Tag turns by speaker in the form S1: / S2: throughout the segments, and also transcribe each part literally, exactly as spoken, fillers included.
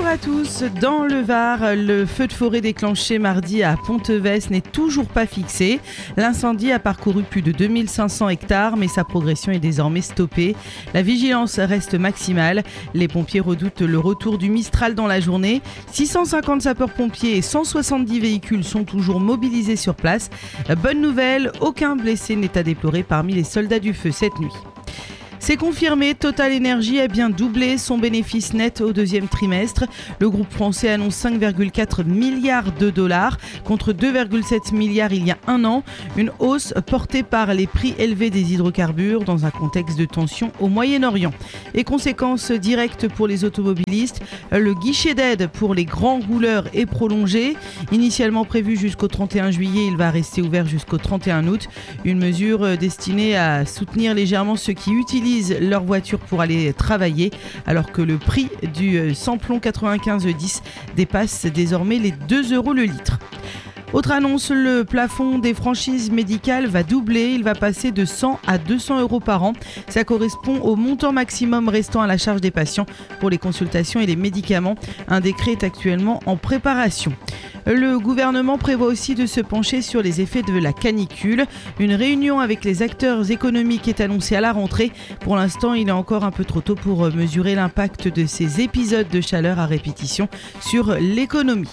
S1: Bonjour à tous. Dans le Var, le feu de forêt déclenché mardi à Pontevès n'est toujours pas fixé. L'incendie a parcouru plus de deux mille cinq cents hectares, mais sa progression est désormais stoppée. La vigilance reste maximale. Les pompiers redoutent le retour du Mistral dans la journée. six cent cinquante sapeurs-pompiers et cent soixante-dix véhicules sont toujours mobilisés sur place. Bonne nouvelle, aucun blessé n'est à déplorer parmi les soldats du feu cette nuit. C'est confirmé, Total Energy a bien doublé son bénéfice net au deuxième trimestre. Le groupe français annonce cinq virgule quatre milliards de dollars contre deux virgule sept milliards il y a un an. Une hausse portée par les prix élevés des hydrocarbures dans un contexte de tension au Moyen-Orient. Et conséquences directes pour les automobilistes, le guichet d'aide pour les grands rouleurs est prolongé. Initialement prévu jusqu'au trente et un juillet, il va rester ouvert jusqu'au trente et un août. Une mesure destinée à soutenir légèrement ceux qui utilisent leur voiture pour aller travailler, alors que le prix du samplon quatre-vingt-quinze dix dépasse désormais les deux euros le litre. Autre annonce, le plafond des franchises médicales va doubler. Il va passer de cent à deux cents euros par an. Ça correspond au montant maximum restant à la charge des patients pour les consultations et les médicaments. Un décret est actuellement en préparation. Le gouvernement prévoit aussi de se pencher sur les effets de la canicule. Une réunion avec les acteurs économiques est annoncée à la rentrée. Pour l'instant, il est encore un peu trop tôt pour mesurer l'impact de ces épisodes de chaleur à répétition sur l'économie.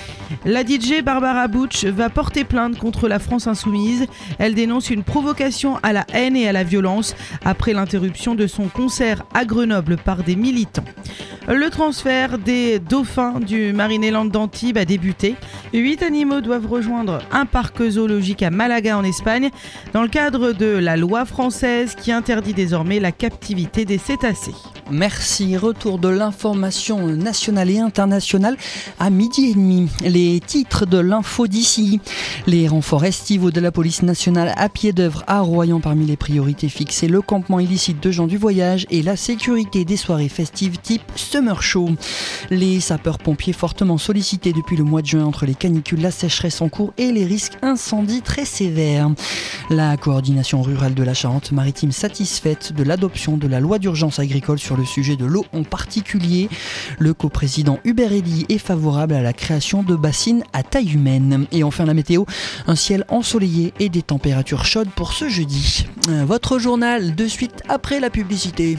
S1: La D J Barbara Butch va porter plainte contre la France Insoumise. Elle dénonce une provocation à la haine et à la violence après l'interruption de son concert à Grenoble par des militants. Le transfert des dauphins du Marineland d'Antibes a débuté. Huit animaux doivent rejoindre un parc zoologique à Malaga en Espagne dans le cadre de la loi française qui interdit désormais la captivité des cétacés.
S2: Merci. Retour de l'information nationale et internationale à midi et demi. Les titres de l'info d'ici. Les renforts estivaux de la police nationale à pied d'œuvre à Royan parmi les priorités fixées. Le campement illicite de gens du voyage et la sécurité des soirées festives type Summer Show. Les sapeurs-pompiers fortement sollicités depuis le mois de juin entre les canicules, la sécheresse en cours et les risques incendies très sévères. La coordination rurale de la Charente-Maritime satisfaite de l'adoption de la loi d'urgence agricole sur le sujet de l'eau en particulier. Le coprésident Hubert Elie est favorable à la création de bassines à taille humaine. Et enfin la météo, un ciel ensoleillé et des températures chaudes pour ce jeudi. Votre journal de suite après la publicité.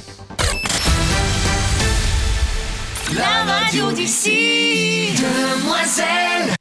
S3: La radio d'ici, demoiselle.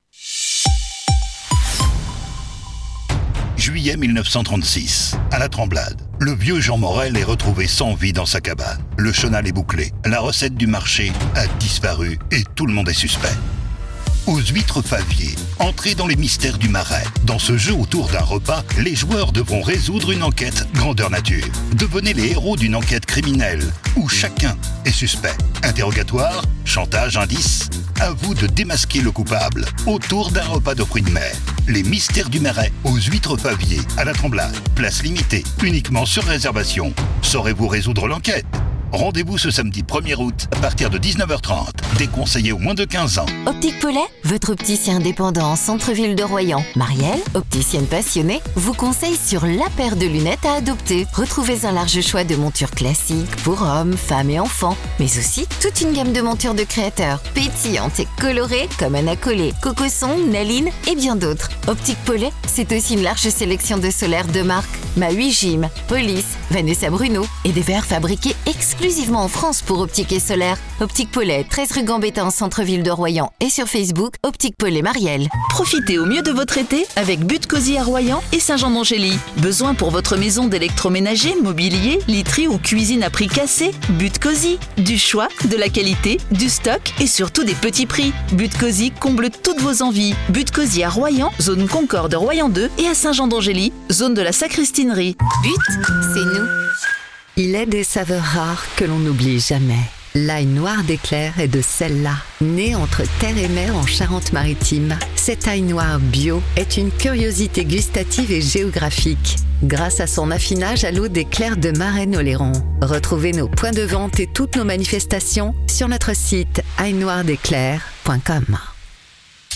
S4: Juillet mille neuf cent trente-six, à la Tremblade, le vieux Jean Morel est retrouvé sans vie dans sa cabane. Le chenal est bouclé, la recette du marché a disparu et tout le monde est suspect. Aux huîtres Favier, entrez dans les mystères du Marais. Dans ce jeu autour d'un repas, les joueurs devront résoudre une enquête grandeur nature. Devenez les héros d'une enquête criminelle où chacun est suspect. Interrogatoire, chantage, indice, à vous de démasquer le coupable autour d'un repas de fruits de mer. Les mystères du Marais aux huîtres Favier à la Tremblade. Place limitée, uniquement sur réservation. Saurez-vous résoudre l'enquête ? Rendez-vous ce samedi premier août à partir de dix-neuf heures trente. Déconseillé aux moins de quinze ans.
S5: Optique Paulet, votre opticien indépendant en centre-ville de Royan. Marielle, opticienne passionnée, vous conseille sur la paire de lunettes à adopter. Retrouvez un large choix de montures classiques pour hommes, femmes et enfants, mais aussi toute une gamme de montures de créateurs, pétillantes et colorées comme Anna Collet, Cocosson, Naline et bien d'autres. Optique Paulet, c'est aussi une large sélection de solaires de marque Maui Jim, Police, Vanessa Bruno et des verres fabriqués exclusivement en France pour Optique et Solaire. Optique Paulet, treize rue Gambetta en centre-ville de Royan et sur Facebook, Optique Paulet Marielle.
S6: Profitez au mieux de votre été avec But Cosy à Royan et Saint-Jean-d'Angély. Besoin pour votre maison d'électroménager, mobilier, literie ou cuisine à prix cassé? But Cosy. Du choix, de la qualité, du stock et surtout des petits prix. But Cosy comble toutes vos envies. But Cosy à Royan, zone Concorde Royan deux et à Saint-Jean-d'Angély, zone de la Sacristinerie.
S5: But, c'est nous. Il est des saveurs rares que l'on n'oublie jamais. L'ail noir d'Éclair est de celle-là. Né entre terre et mer en Charente-Maritime, cet ail noir bio est une curiosité gustative et géographique. Grâce à son affinage à l'eau d'Éclair de Marennes-Oléron. Retrouvez nos points de vente et toutes nos manifestations sur notre site ail noir d'éclair point com.